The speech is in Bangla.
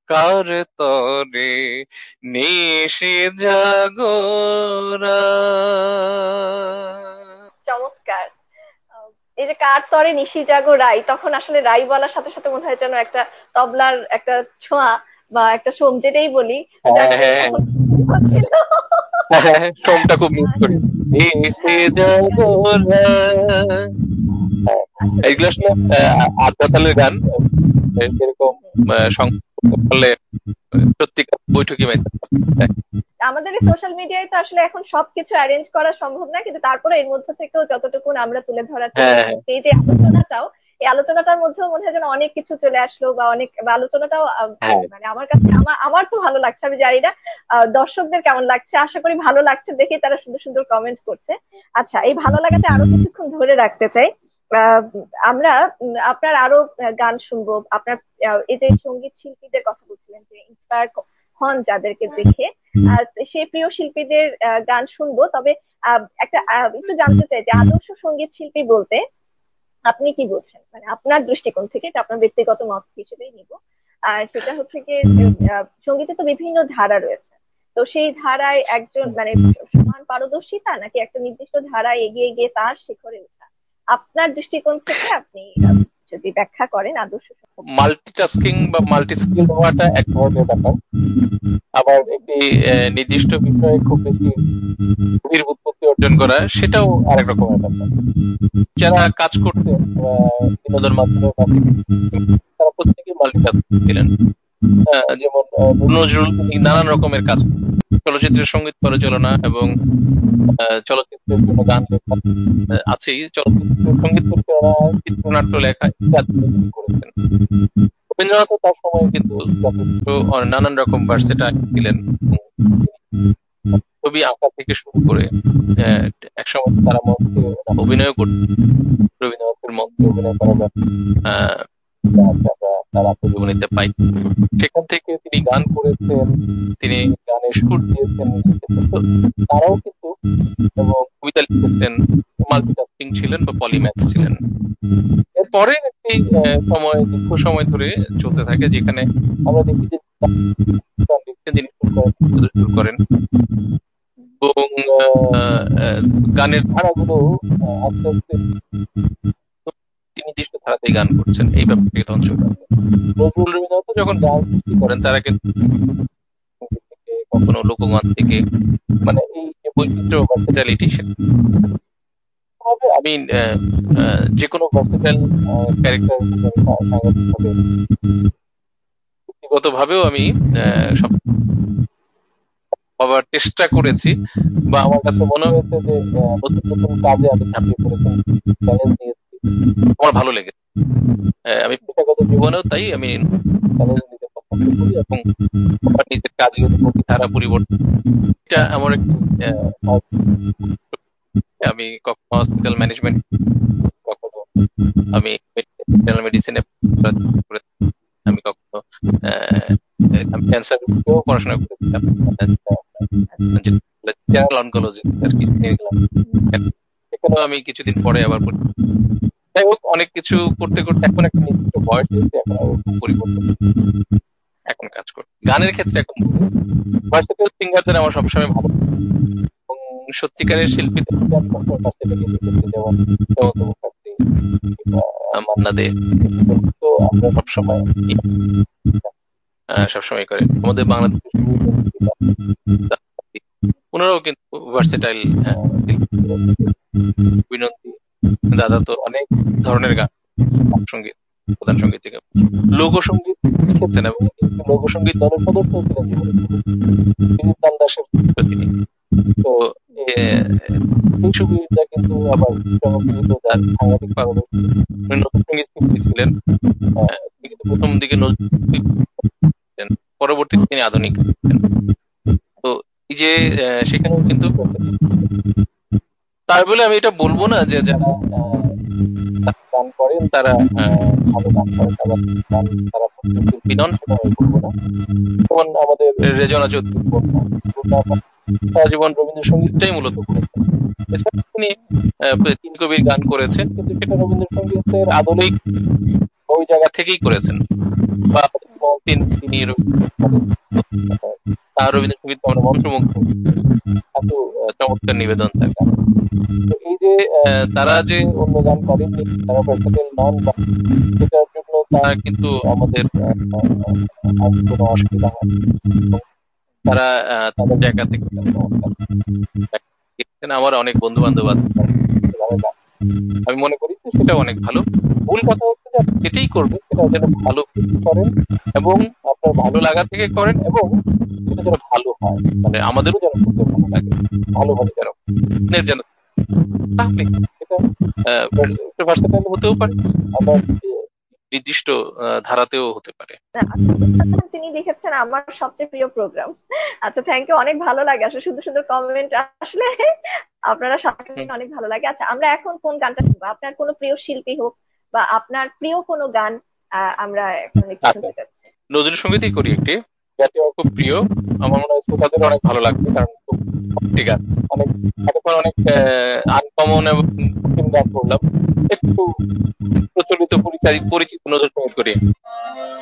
কার তরে নিশি জাগরা। চমৎকার। এই যে কার তরে নিশি জাগো রাই, তখন আসলে রাই বলার সাথে সাথে মনে হয় যেন একটা তবলার একটা ছোঁয়া বা একটা সোম যেটাই বলি, হ্যাঁ জানি হ্যাঁ তখন হচ্ছিল। হ্যাঁ, সোমটা খুব মিস করি। নিশি হ্যাঁ চমৎকার। জাগরা। হ্যাঁ, আসলে এইগুলো আসলে আধা তালের গান। যেরকম সংগীত করলে সত্যিকার বৈঠকি মেতে। আমাদের এই সোশ্যাল মিডিয়ায় তো আসলে এখন সবকিছু অ্যারেঞ্জ করা সম্ভব না, কিন্তু তারপরে এর মধ্যে থেকেও যতটুকু আমরা তুলে ধরার হ্যাঁ চেষ্টা হ্যাঁ করছি, এই যে আলোচনাটাও, এই আলোচনাটার মধ্যেও মনে হয় যেন অনেক কিছু চলে আসলো, বা অনেক বা আলোচনাটাও হ্যাঁ। মানে আমার কাছে আমার আমার তো ভালো লাগছে, আমি জানি না দর্শকদের কেমন লাগছে, আশা করি ভালো লাগছে দেখে তারা সুন্দর সুন্দর কমেন্ট করছে। আচ্ছা, এই ভালো লাগাতে আরো কিছুক্ষণ ধরে রাখতে চাই। আহ, আমরা আপনার আরো গান শুনবো, আপনার এই যে সঙ্গীত শিল্পীদের কথা বলছিলেন যে ইন্সপায়ার হন যাদেরকে দেখে, আর সেই প্রিয় শিল্পীদের গান শুনবো। তবে একটা একটু জানতে চাই যে আদর্শ সঙ্গীত শিল্পী বলতে আপনি কি বলছেন, মানে আপনার দৃষ্টিকোণ থেকে, এটা আপনার ব্যক্তিগত মত হিসেবেই নিব। আর সেটা হচ্ছে কি, সঙ্গীতে তো বিভিন্ন ধারা রয়েছে, তো সেই ধারায় একজন মানে সমান পারদর্শিতা, নাকি একটা নির্দিষ্ট ধারায় এগিয়ে গিয়ে তার শিখরে ওঠা, আপনার দৃষ্টিকোণ থেকে আপনি যদি ব্যাখ্যা করেন আদর্শ মাল্টিটাস্কিং বা মাল্টি স্কিল হওয়াটা এক ধরনের ব্যাপার, আবার একটি নির্দিষ্ট বিষয়ে খুব বেশি গভীর উৎপত্তি অর্জন করা সেটাও আরেক রকমের ব্যাপার। যারা কাজ করতেন বিনোদন মাধ্যমে বা তারা প্রত্যেকেই মাল্টিটাস্কিং ছিলেন। যেমন নজরুল, তিনি নানান রকমের কাজ, চলচ্চিত্রের সঙ্গীত পরিচালনা এবং চলচ্চিত্রের জন্য গান লেখা আছেই, চলচ্চিত্রের সঙ্গীত পরিচালনা, চিত্রনাট্য লেখা ইত্যাদি তিনি করেছেন। রবীন্দ্রনাথও তার সময় কিন্তু যথেষ্ট নানান রকম ভার্সেটাইল ছিলেন। ছবি আঁকা থেকে শুরু করে আহ, একসময় তারা মঞ্চে অভিনয় করতেন। রবীন্দ্রনাথের মঞ্চে অভিনয় করার আমরা তার আত্মজীবনীতে পাই। সেখান থেকে তিনি গান করেছেন, তিনি গানের সুর দিয়েছেন, লিখেছেন। তো তারাও কিন্তু, এবং কবিতা লিখেছেন, মাল্টিটাস্কিং ছিলেন বা পলিম্যাথ ছিলেন। এরপরে একটি সময়, দীর্ঘ সময় ধরে চলতে থাকে, যেখানে আমরা দেখি যে গান লিখতে যিনি শুরু করেন এবং গানের ধারাগুলো আস্তে আস্তে তিনি নির্দিষ্ট ধারাতেই গান করছেন, এই ব্যাপারটাকে তখন চলে আসে। নজরুল, রবীন্দ্রনাথ যখন গান সৃষ্টি করেন তারা কিন্তু সঙ্গীত থেকে, কখনো লোকগান থেকে, মানে এই যে বৈচিত্র্য ভার্সেটালিটি, হবে আমি যে কোনো ভার্সেটাইল ক্যারেক্টার সাংগঠনিক ভাবে, ব্যক্তিগত ভাবেও আমি সব হবার চেষ্টা করেছি, বা আমার কাছে মনে হয়েছে যে নতুন নতুন কাজে আমি ঝাঁপিয়ে পড়েছি, চ্যালেঞ্জ নিয়েছি, আমার ভালো লেগেছে। আমি পেশাগত জীবনেও তাই আমি চ্যালেঞ্জ নিতে পছন্দ করি, এবং আমার নিজের কাজের ধারা পরিবর্তন, এটা আমার একটি আমি কখনো হসপিটাল ম্যানেজমেন্ট, কখনো আমি মেডিসিনে, আমি কখনো আমি ক্যান্সার পড়াশোনা করেছিলাম, জেনারেল অনকোলজি আর কি, সেখানেও আমি কিছুদিন পরে আবার যাই হোক, অনেক কিছু করতে করতে এখন একটা নির্দিষ্ট বয়স হয়েছে, এখন পরিবর্তন, এখন কাজ করি গানের ক্ষেত্রে। এখন ভার্সেটাইল সিঙ্গারদের আমার সবসময় ভালো, এবং সত্যিকারের শিল্পীদের কাছ থেকে দেখেছি, যেমন মান্না দে, তো আমরা সবসময় সবসময় করে আমাদের বাংলাদেশের ওনারাও কিন্তু ভার্সেটাইল। বিনন্দী দাদা তো অনেক ধরনের গান, সঙ্গীত, প্রধান সঙ্গীত থেকে লোকসঙ্গীত লিখেছেন, এবং লোকসঙ্গীত দলের সদস্য ছিলেন জীবনে, বিনীত দান দাসের তিনি। তো এই সুবিধা কিন্তু আবার সংস্কৃত যার সাংঘাতিক পারদর্শী, লোকসঙ্গীত শিল্পী ছিলেন। তিনি কিন্তু প্রথম দিকে নজরুল, পরবর্তীতে তিনি আধুনিক। তো এই যে সেখানেও কিন্তু, তাই বলে আমি এটা বলবো না যে যারা গান করেন তারা ভালো গান করেন, আবার গান তারা শিল্পী নন, সেটা আমি বলবো না। যেমন আমাদের রেজনা চৌধুরী সারা জীবন রবীন্দ্রসঙ্গীতটাই মূলত করেছেন। এছাড়া তিনি তিন কবির গান করেছেন, কিন্তু সেটা রবীন্দ্রসঙ্গীতের আধুনিক ওই জায়গা থেকেই করেছেন, বা তিনি তিনি তার রবীন্দ্রসঙ্গীত আমরা মন্ত্রমুগ্ধ, এত চমৎকার নিবেদন তার গান। তো এই যে তারা যে অন্য গান করেননি, তারা versatile নন, বা সেটার জন্য তারা কিন্তু আমাদের আর কোনো অসুবিধা হয় না। এবং তারা তাদের জায়গা থেকে তারা চমৎকার দেখছেন। আমার অনেক বন্ধু বান্ধব আছে যারা গান, আমি মনে করি যে সেটা অনেক ভালো। মূল কথা হচ্ছে যে আপনি যেটাই করবেন সেটা যেন ভালো কিছু করেন, এবং আপনার ভালো লাগা থেকে করেন, এবং সেটা যেন ভালো হয়, মানে আমাদেরও যেন করতে ভালো লাগে, ভালোভাবে যেন যেন তাহলে সেটা ভার্সেটাইল হতেও পারে, আবার নির্দিষ্ট ধারাতেও হতে পারে। তিনি লিখেছেন আমার সবচেয়ে প্রিয় প্রোগ্রাম। আচ্ছা, থ্যাংক ইউ, অনেক ভালো লাগে আসলে সুন্দর সুন্দর কমেন্ট আসলে আপনারা সাথে হুম। অনেক ভালো লাগে। আচ্ছা, আমরা এখন কোন গানটা শুনবো? আপনার কোনো প্রিয় শিল্পী হোক বা আপনার প্রিয় কোনো গান আমরা এখন একটু আচ্ছা, শুনতে চাচ্ছি। নজরুল সঙ্গীতই করি একটি, যাতে আমার খুব প্রিয়। আমার মনে হয় শ্রোতাদের অনেক ভালো লাগবে, কারণ খুব ভক্তি গান, অনেক এতক্ষণ অনেক আনকমন এবং কঠিন গান করলাম, একটু প্রচলিত পরিচিত নজরুল সঙ্গীত করি।